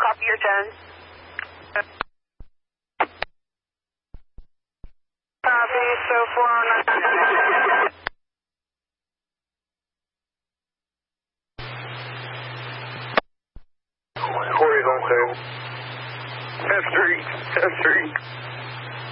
copy your 10. Copy, so 409. Corey's on 2. Test 3.